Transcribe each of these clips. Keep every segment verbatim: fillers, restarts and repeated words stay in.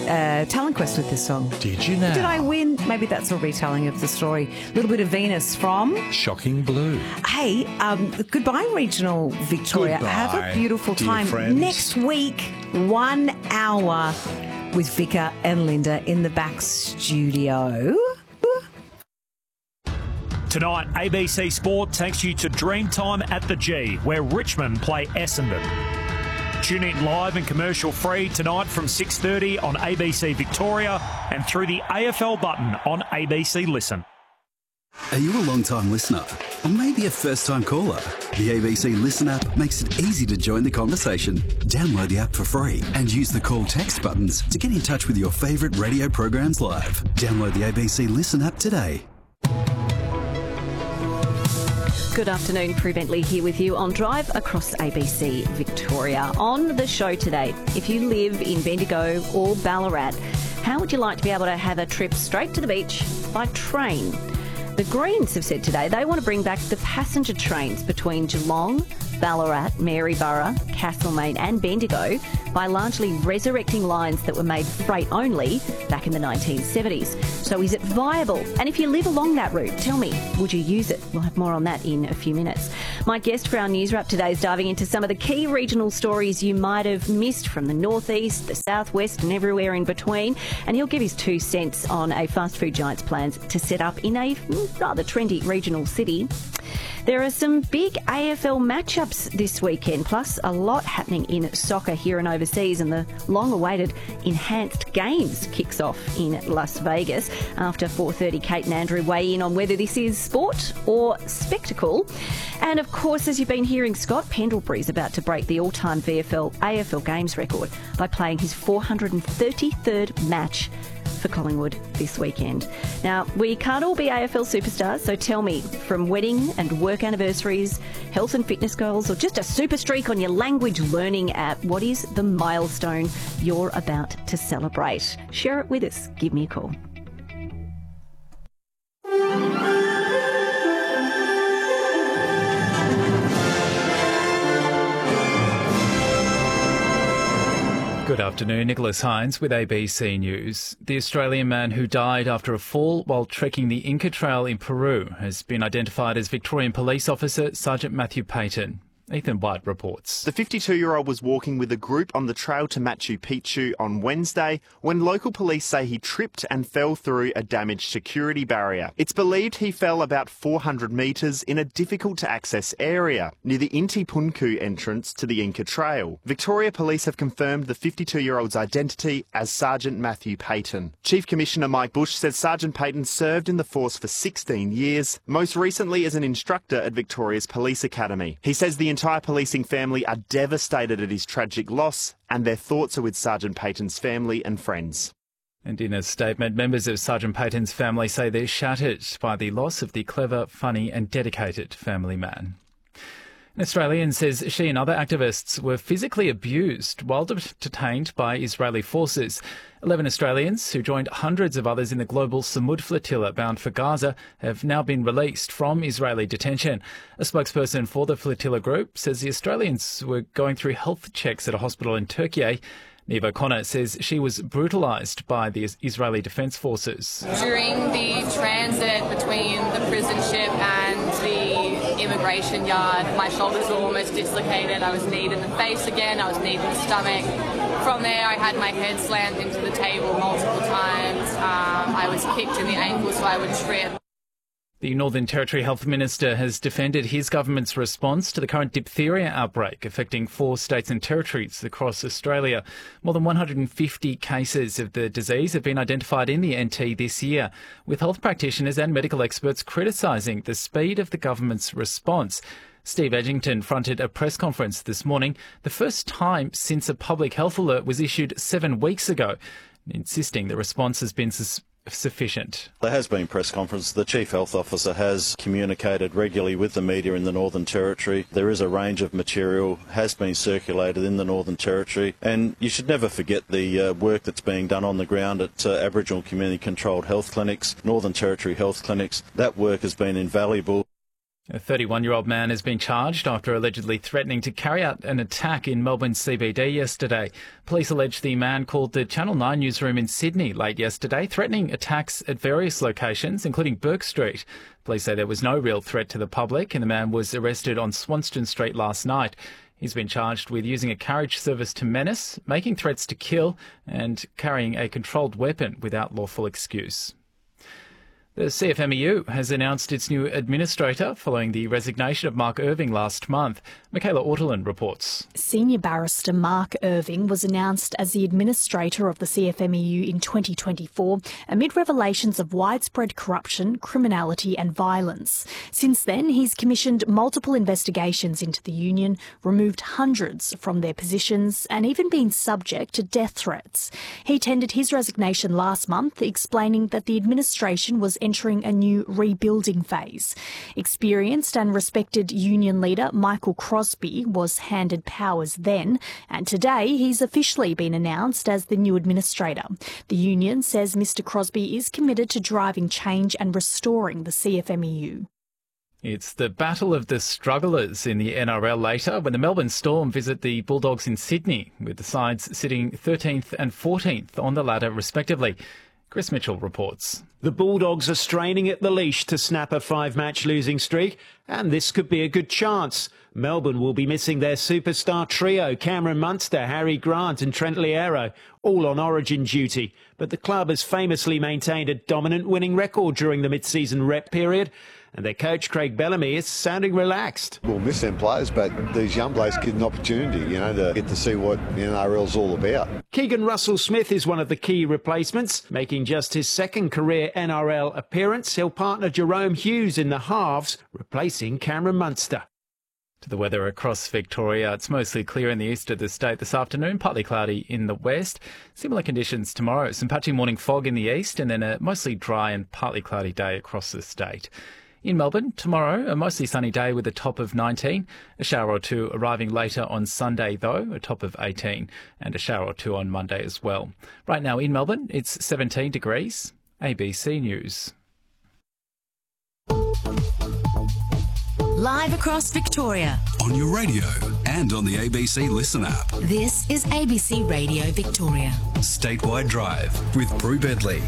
uh, talent quest with this song. Did you now? Did I win? Maybe that's a retelling of the story. A little bit of Venus from Shocking Blue. Hey, um, goodbye, regional Victoria. Goodbye, Have a beautiful dear time. friends. Next week, one hour with Vika and Linda in the back studio. Tonight, A B C Sport takes you to Dreamtime at the G, where Richmond play Essendon. Tune in live and commercial free tonight from six thirty on A B C Victoria and through the A F L button on A B C Listen. Are you a long-time listener? Or maybe a first-time caller? The A B C Listen app makes it easy to join the conversation. Download the app for free and use the call text buttons to get in touch with your favourite radio programs live. Download the A B C Listen app today. Good afternoon, Prue Bentley here with you on Drive across A B C Victoria. On the show today, if you live in Bendigo or Ballarat, how would you like to be able to have a trip straight to the beach by train? The Greens have said today they want to bring back the passenger trains between Geelong, Ballarat, Maryborough, Castlemaine and Bendigo by largely resurrecting lines that were made freight only back in the nineteen seventies. So is it viable? And if you live along that route, tell me, would you use it? We'll have more on that in a few minutes. My guest for our News Wrap today is diving into some of the key regional stories you might have missed from the northeast, the southwest and everywhere in between. And he'll give his two cents on a fast food giant's plans to set up in a rather trendy regional city. There are some big A F L matchups this weekend, plus a lot happening in soccer here and overseas, and the long-awaited Enhanced Games kicks off in Las Vegas. After four thirty, Kate and Andrew weigh in on whether this is sport or spectacle. And of course, as you've been hearing, Scott Pendlebury is about to break the all-time V F L A F L Games record by playing his four hundred thirty-third match for Collingwood this weekend. Now, we can't all be A F L superstars, so tell me, from wedding and work anniversaries, health and fitness goals, or just a super streak on your language learning app, what is the milestone you're about to celebrate? Share it with us. Give me a call. Good afternoon, Nicholas Hines with A B C News. The Australian man who died after a fall while trekking the Inca Trail in Peru has been identified as Victorian Police Officer Sergeant Matthew Payton. Ethan White reports. The fifty-two-year-old was walking with a group on the trail to Machu Picchu on Wednesday when local police say he tripped and fell through a damaged security barrier. It's believed he fell about four hundred metres in a difficult-to-access area near the Inti Punku entrance to the Inca Trail. Victoria Police have confirmed the fifty-two-year-old's identity as Sergeant Matthew Payton. Chief Commissioner Mike Bush says Sergeant Payton served in the force for sixteen years, most recently as an instructor at Victoria's Police Academy. He says the entire policing family are devastated at his tragic loss, and their thoughts are with Sergeant Payton's family and friends. And in a statement, members of Sergeant Payton's family say they're shattered by the loss of the clever, funny and dedicated family man. An Australian says she and other activists were physically abused while detained by Israeli forces. Eleven Australians, who joined hundreds of others in the global Samud flotilla bound for Gaza, have now been released from Israeli detention. A spokesperson for the flotilla group says the Australians were going through health checks at a hospital in Turkey. Niamh O'Connor says she was brutalised by the Israeli Defence Forces. During the transit between the prison ship and the immigration yard, my shoulders were almost dislocated. I was kneed in the face again, I was kneed in the stomach. From there, I had my head slammed into the table multiple times. Um, I was kicked in the ankle so I would trip. The Northern Territory Health Minister has defended his government's response to the current diphtheria outbreak affecting four states and territories across Australia. More than one hundred fifty cases of the disease have been identified in the N T this year, with health practitioners and medical experts criticising the speed of the government's response. Steve Edgington fronted a press conference this morning, the first time since a public health alert was issued seven weeks ago, insisting the response has been sus- sufficient. There has been press conference. The Chief Health Officer has communicated regularly with the media in the Northern Territory. There is a range of material has been circulated in the Northern Territory, and you should never forget the uh, work that's being done on the ground at uh, Aboriginal community controlled health clinics, Northern Territory health clinics. That work has been invaluable. A thirty-one-year-old man has been charged after allegedly threatening to carry out an attack in Melbourne's C B D yesterday. Police allege the man called the Channel nine newsroom in Sydney late yesterday, threatening attacks at various locations, including Bourke Street. Police say there was no real threat to the public, and the man was arrested on Swanston Street last night. He's been charged with using a carriage service to menace, making threats to kill, and carrying a controlled weapon without lawful excuse. The C F M E U has announced its new administrator following the resignation of Mark Irving last month. Michaela Ortolin reports. Senior Barrister Mark Irving was announced as the administrator of the C F M E U in twenty twenty-four amid revelations of widespread corruption, criminality and violence. Since then, he's commissioned multiple investigations into the union, removed hundreds from their positions and even been subject to death threats. He tendered his resignation last month, explaining that the administration was entering a new rebuilding phase. Experienced and respected union leader Michael Crosby was handed powers then, and today he's officially been announced as the new administrator. The union says Mr Crosby is committed to driving change and restoring the C F M E U. It's the battle of the strugglers in the N R L later when the Melbourne Storm visit the Bulldogs in Sydney, with the sides sitting thirteenth and fourteenth on the ladder respectively. Chris Mitchell reports. The Bulldogs are straining at the leash to snap a five-match losing streak, and this could be a good chance. Melbourne will be missing their superstar trio, Cameron Munster, Harry Grant and Trent Liero, all on origin duty. But the club has famously maintained a dominant winning record during the mid-season rep period, and their coach Craig Bellamy is sounding relaxed. We'll miss them players, but these young players get an opportunity, you know, to get to see what the N R L's all about. Keegan Russell-Smith is one of the key replacements. Making just his second career N R L appearance, he'll partner Jerome Hughes in the halves, replacing Cameron Munster. To the weather across Victoria, it's mostly clear in the east of the state this afternoon, partly cloudy in the west. Similar conditions tomorrow, some patchy morning fog in the east and then a mostly dry and partly cloudy day across the state. In Melbourne, tomorrow, a mostly sunny day with a top of nineteen. A shower or two arriving later on Sunday, though, a top of eighteen. And a shower or two on Monday as well. Right now in Melbourne, it's seventeen degrees. A B C News. Live across Victoria. On your radio and on the A B C Listen app. This is A B C Radio Victoria. Statewide Drive with Prue Bentley.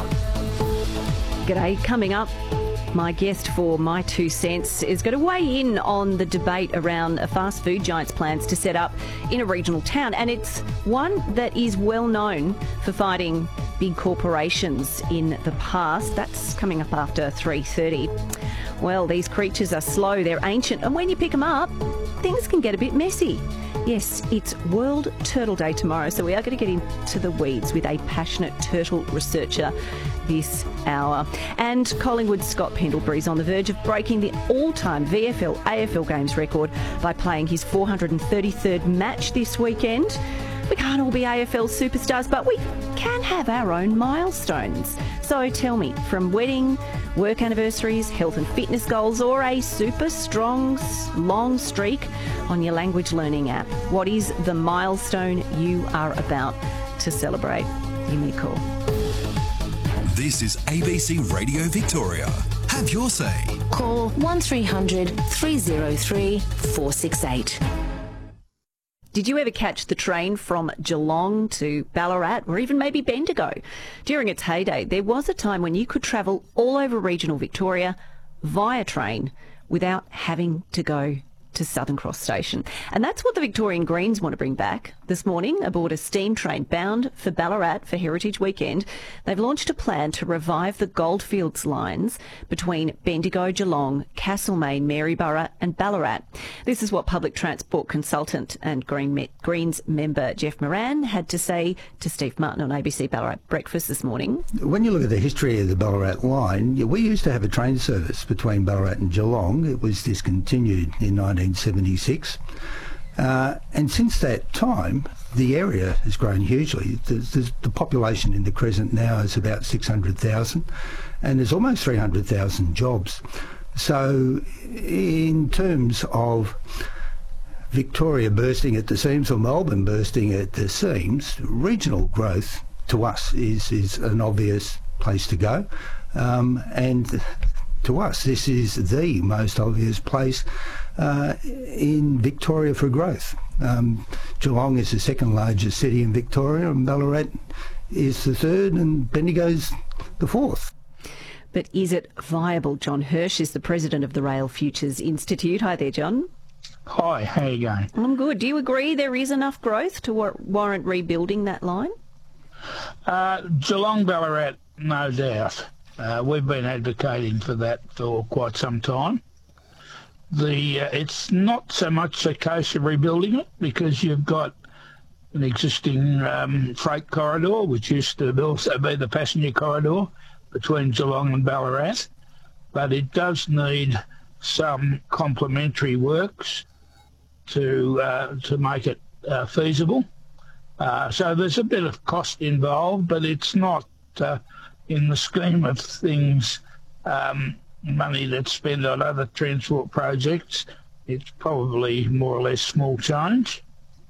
G'day. Coming up, my guest for My Two Cents is going to weigh in on the debate around a fast food giant's plans to set up in a regional town. And it's one that is well known for fighting big corporations in the past. That's coming up after three thirty. Well, these creatures are slow, they're ancient, and when you pick them up, things can get a bit messy. Yes, it's World Turtle Day tomorrow, so we are going to get into the weeds with a passionate turtle researcher this hour. And Collingwood's Scott Pendlebury's on the verge of breaking the all-time V F L A F L games record by playing his four hundred thirty-third match this weekend. We can't all be A F L superstars, but we can have our own milestones. So tell me, from wedding, work anniversaries, health and fitness goals, or a super strong, long streak on your language learning app, what is the milestone you are about to celebrate? Give me a call. This is A B C Radio Victoria. Have your say. Call one three hundred three oh three four six eight. Did you ever catch the train from Geelong to Ballarat or even maybe Bendigo? During its heyday, there was a time when you could travel all over regional Victoria via train without having to go to Southern Cross Station. And that's what the Victorian Greens want to bring back. This morning, aboard a steam train bound for Ballarat for Heritage Weekend, they've launched a plan to revive the Goldfields lines between Bendigo, Geelong, Castlemaine, Maryborough and Ballarat. This is what public transport consultant and Green Greens member Jeff Moran had to say to Steve Martin on A B C Ballarat Breakfast this morning. When you look at the history of the Ballarat line, we used to have a train service between Ballarat and Geelong. It was discontinued in nineteen seventy-six. Uh, and since that time, the area has grown hugely. There's, there's, the population in the Crescent now is about six hundred thousand, and there's almost three hundred thousand jobs. So in terms of Victoria bursting at the seams or Melbourne bursting at the seams, regional growth to us is, is an obvious place to go. Um, and to us, this is the most obvious place uh, in Victoria for growth. Um, Geelong is the second largest city in Victoria, and Ballarat is the third, and Bendigo's the fourth. But is it viable? John Hirsch is the president of the Rail Futures Institute. Hi there, John. Hi, how are you going? I'm good. Do you agree there is enough growth to war- warrant rebuilding that line? Uh, Geelong Ballarat, no doubt. Uh, we've been advocating for that for quite some time. The uh, it's not so much a case of rebuilding it, because you've got an existing um, freight corridor, which used to also be the passenger corridor between Geelong and Ballarat, but it does need some complementary works to uh, to make it uh, feasible. Uh, so there's a bit of cost involved, but it's not, uh, in the scheme of things, um, money that's spent on other transport projects. It's probably more or less small change.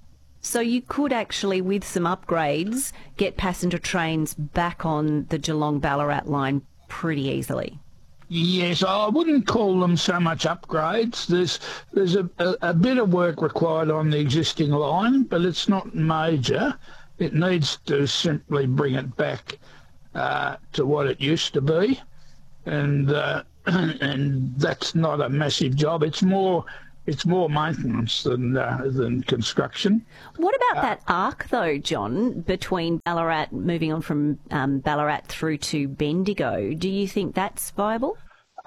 So you could actually, with some upgrades, get passenger trains back on the Geelong-Ballarat line pretty easily. Yes, I wouldn't call them so much upgrades. There's there's a, a, a bit of work required on the existing line, but it's not major. It needs to simply bring it back uh, to what it used to be, and uh, and that's not a massive job. It's more it's more maintenance than uh, than construction. What about uh, that arc, though, John, between Ballarat, moving on from um, Ballarat through to Bendigo? Do you think that's viable?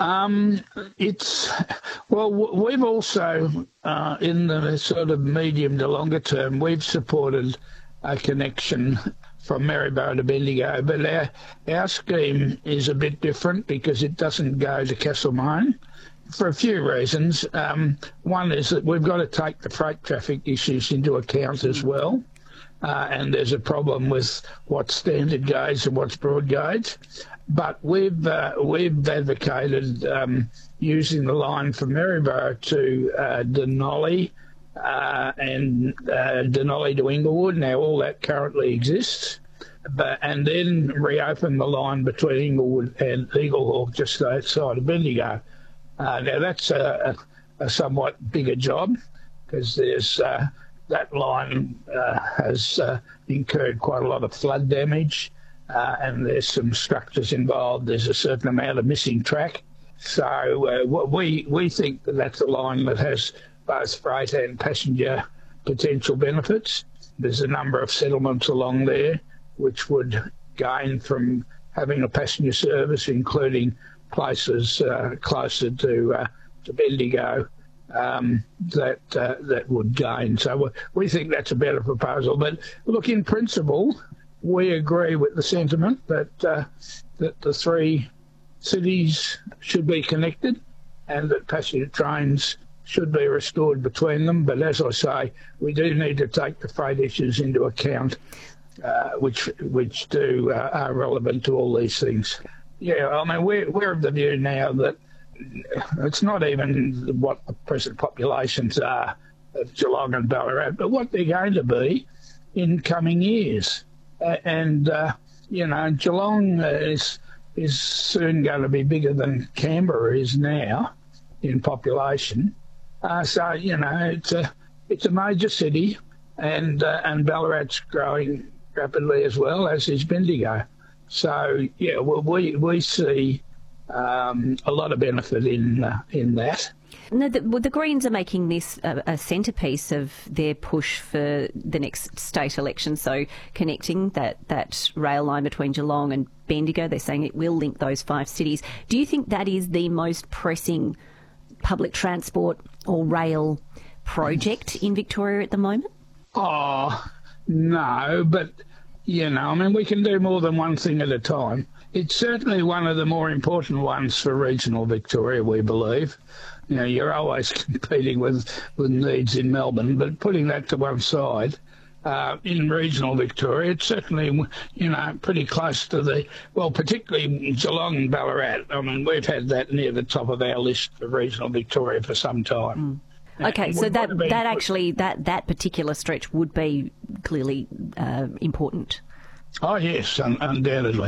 Um, it's well, we've also uh, in the sort of medium to longer term, we've supported a connection from Maryborough to Bendigo, but our our scheme is a bit different because it doesn't go to Castlemaine. For a few reasons. Um, one is that we've got to take the freight traffic issues into account as well, uh, and there's a problem with what's standard gauge and what's broad gauge. But we've uh, we've advocated um, using the line from Maryborough to uh, Denali uh, and uh, Denali to Inglewood. Now all that currently exists, but and then reopen the line between Inglewood and Eaglehawk just outside of Bendigo. Uh, now that's a, a, a somewhat bigger job because there's uh, that line uh, has uh, incurred quite a lot of flood damage, uh, and there's some structures involved. There's a certain amount of missing track. So uh, what we we think that that's a line that has both freight and passenger potential benefits. There's a number of settlements along there which would gain from having a passenger service, including places uh, closer to uh, to Bendigo um, that uh, that would gain. So we think that's a better proposal. But look, in principle, we agree with the sentiment that uh, that the three cities should be connected and that passenger trains should be restored between them. But as I say, we do need to take the freight issues into account, uh, which which do uh, are relevant to all these things. Yeah, I mean, we're, we're of the view now that it's not even what the present populations are of Geelong and Ballarat, but what they're going to be in coming years. Uh, and, uh, you know, Geelong is, is soon going to be bigger than Canberra is now in population. Uh, so, you know, it's a, it's a major city, and, uh, and Ballarat's growing rapidly as well, as is Bendigo. So, yeah, well, we we see um, a lot of benefit in uh, in that. No, the, well, the Greens are making this a, a centrepiece of their push for the next state election, so connecting that, that rail line between Geelong and Bendigo. They're saying it will link those five cities. Do you think that is the most pressing public transport or rail project in Victoria at the moment? Oh, no, but... You know, I mean, we can do more than one thing at a time. It's certainly one of the more important ones for regional Victoria, we believe. You know, you're always competing with, with needs in Melbourne, but putting that to one side, uh, in regional Victoria, it's certainly, you know, pretty close to the, well, particularly Geelong and Ballarat. I mean, we've had that near the top of our list for regional Victoria for some time. Mm. Okay, so that that actually, that, that particular stretch would be clearly uh, important. Oh, yes, un- undoubtedly.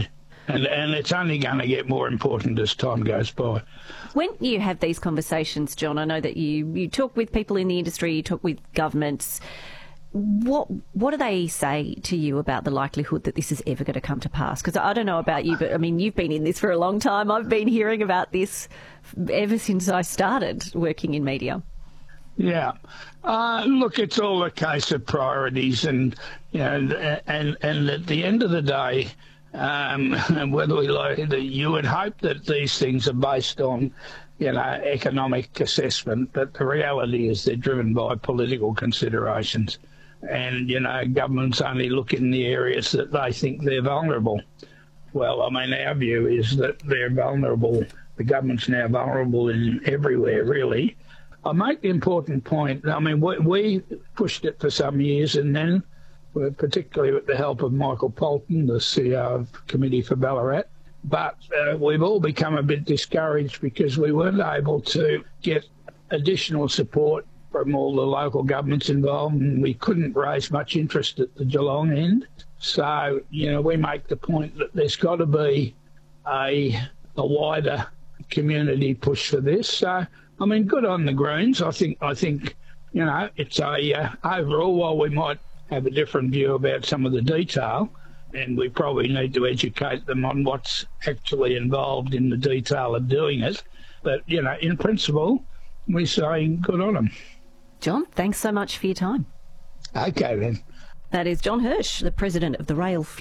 And, and it's only going to get more important as time goes by. When you have these conversations, John, I know that you, you talk with people in the industry, you talk with governments. What what do they say to you about the likelihood that this is ever going to come to pass? Because I don't know about you, but I mean, you've been in this for a long time. I've been hearing about this ever since I started working in media. Yeah. Uh, look, it's all a case of priorities, and you know, and and at the end of the day, um, whether we like it, you would hope that these things are based on, you know, economic assessment, but the reality is they're driven by political considerations. And, you know, governments only look in the areas that they think they're vulnerable. Well, I mean, our view is that they're vulnerable. The government's now vulnerable in everywhere, really. I make the important point. I mean, we, we pushed it for some years, and then, particularly with the help of Michael Polton, the C E O of Committee for Ballarat, but uh, we've all become a bit discouraged because we weren't able to get additional support from all the local governments involved, and we couldn't raise much interest at the Geelong end. So, you know, we make the point that there's got to be a, a wider community push for this. So, I mean, good on the Greens. I think, I think, you know, it's a uh, overall, while we might have a different view about some of the detail, and we probably need to educate them on what's actually involved in the detail of doing it. But, you know, in principle, we're saying good on them. John, thanks so much for your time. Okay, then. That is John Hirsch, the president of the Rail